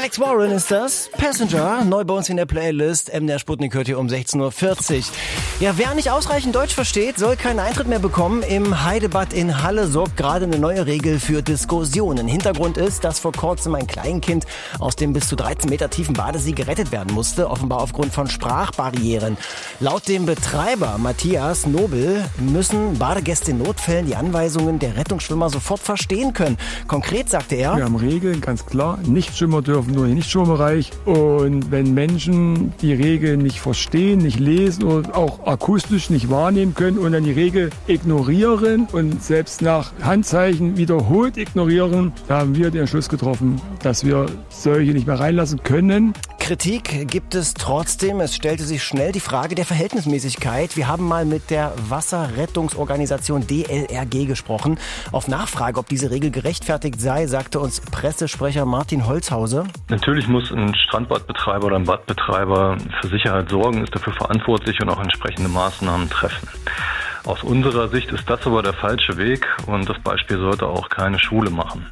Alex Warren ist das. Passenger, neu bei uns in der Playlist. MDR Sputnik hört ihr um 16.40 Uhr. Ja, wer nicht ausreichend Deutsch versteht, soll keinen Eintritt mehr bekommen. Im Heidebad in Halle sorgt gerade eine neue Regel für Diskussionen. Hintergrund ist, dass vor kurzem ein Kleinkind aus dem bis zu 13 Meter tiefen Badesee gerettet werden musste, offenbar aufgrund von Sprachbarrieren. Laut dem Betreiber Matthias Nobel müssen Badegäste in Notfällen die Anweisungen der Rettungsschwimmer sofort verstehen können. Konkret sagte er: Wir haben Regeln, ganz klar. Nichtschwimmer dürfen nur in den Nichtschwimmerbereich. Und wenn Menschen die Regeln nicht verstehen, nicht lesen oder auch akustisch nicht wahrnehmen können und dann die Regel ignorieren und selbst nach Handzeichen wiederholt ignorieren, da haben wir den Entschluss getroffen, dass wir solche nicht mehr reinlassen können. Kritik gibt es trotzdem. Es stellte sich schnell die Frage der Verhältnismäßigkeit. Wir haben mal mit der Wasserrettungsorganisation DLRG gesprochen. Auf Nachfrage, ob diese Regel gerechtfertigt sei, sagte uns Pressesprecher Martin Holzhauser: Natürlich muss ein Strandbadbetreiber oder ein Badbetreiber für Sicherheit sorgen, ist dafür verantwortlich und auch entsprechende Maßnahmen treffen. Aus unserer Sicht ist das aber der falsche Weg und das Beispiel sollte auch keine Schule machen.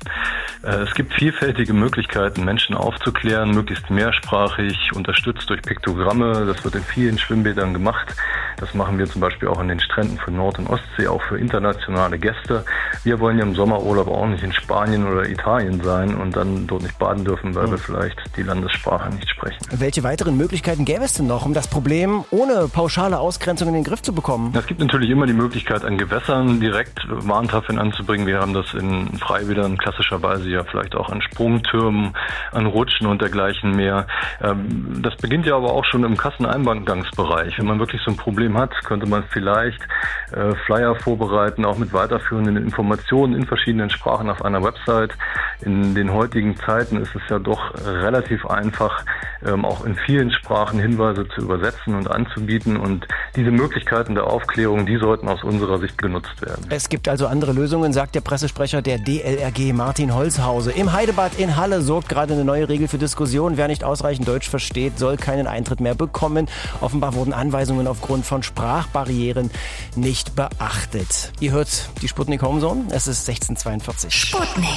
Es gibt vielfältige Möglichkeiten, Menschen aufzuklären, möglichst mehrsprachig, unterstützt durch Piktogramme. Das wird in vielen Schwimmbädern gemacht. Das machen wir zum Beispiel auch an den Stränden von Nord- und Ostsee, auch für internationale Gäste. Wir wollen ja im Sommerurlaub auch nicht in Spanien oder Italien sein und dann dort nicht baden dürfen, weil wir vielleicht die Landessprache nicht sprechen. Welche weiteren Möglichkeiten gäbe es denn noch, um das Problem ohne pauschale Ausgrenzung in den Griff zu bekommen? Es gibt natürlich immer die Möglichkeit, an Gewässern direkt Warntafeln anzubringen. Wir haben das in Freibädern klassischerweise ja vielleicht auch an Sprungtürmen, an Rutschen und dergleichen mehr. Das beginnt ja aber auch schon im Kasseneingangsbereich. Wenn man wirklich so ein Problem hat, könnte man vielleicht Flyer vorbereiten, auch mit weiterführenden Informationen in verschiedenen Sprachen auf einer Website. In den heutigen Zeiten ist es ja doch relativ einfach, auch in vielen Sprachen Hinweise zu übersetzen und anzubieten. Und diese Möglichkeiten der Aufklärung, die sollten aus unserer Sicht genutzt werden. Es gibt also andere Lösungen, sagt der Pressesprecher der DLRG Martin Holzhauser. Im Heidebad in Halle sorgt gerade eine neue Regel für Diskussionen. Wer nicht ausreichend Deutsch versteht, soll keinen Eintritt mehr bekommen. Offenbar wurden Anweisungen aufgrund von Sprachbarrieren nicht beachtet. Ihr hört die Sputnik Homezone. Es ist 16:42. Sputnik.